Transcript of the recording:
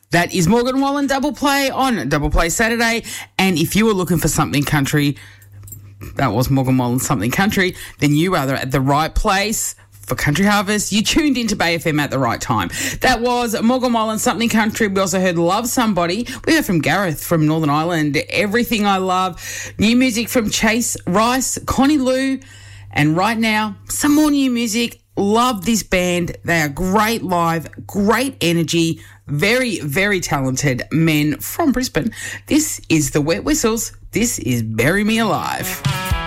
That is Morgan Wallen Double Play on Double Play Saturday. And if you were looking for something country, that was Morgan Wallen Something Country, then you are at the right place for Country Harvest. You tuned into Bay FM at the right time. That was Morgan Wallen Something Country. We also heard Love Somebody. We heard from Gareth from Northern Ireland, Everything I Love. New music from Chase Rice, Connie Lou. And right now, some more new music. Love this band. They are great live, great energy, very, very talented men from Brisbane. This is the Wet Whistles. This is Bury Me Alive.